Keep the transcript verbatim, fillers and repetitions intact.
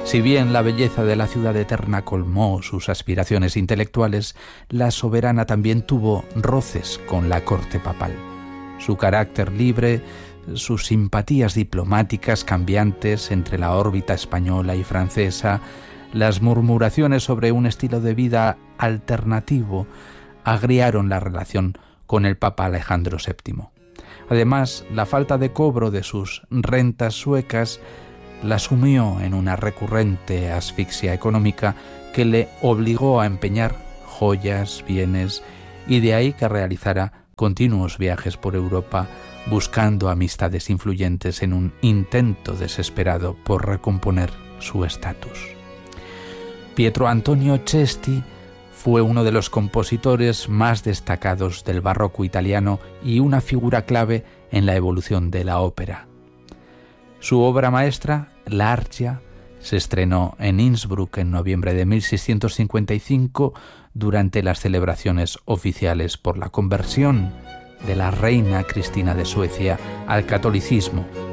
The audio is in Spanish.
Si bien la belleza de la ciudad eterna colmó sus aspiraciones intelectuales, la soberana también tuvo roces con la corte papal. Su carácter libre, sus simpatías diplomáticas cambiantes entre la órbita española y francesa, las murmuraciones sobre un estilo de vida alternativo, agriaron la relación con el Papa Alejandro séptimo. Además, la falta de cobro de sus rentas suecas la sumió en una recurrente asfixia económica que le obligó a empeñar joyas, bienes, y de ahí que realizara continuos viajes por Europa buscando amistades influyentes en un intento desesperado por recomponer su estatus. Pietro Antonio Cesti fue uno de los compositores más destacados del barroco italiano y una figura clave en la evolución de la ópera. Su obra maestra, La Argia, se estrenó en Innsbruck en noviembre de mil seiscientos cincuenta y cinco durante las celebraciones oficiales por la conversión de la reina Cristina de Suecia al catolicismo